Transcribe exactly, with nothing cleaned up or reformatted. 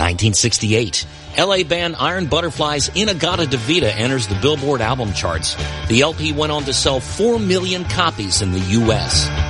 nineteen sixty-eight, L A band Iron Butterfly's In-A-Gadda-Da-Vida enters the Billboard album charts. The L P went on to sell four million copies in the U S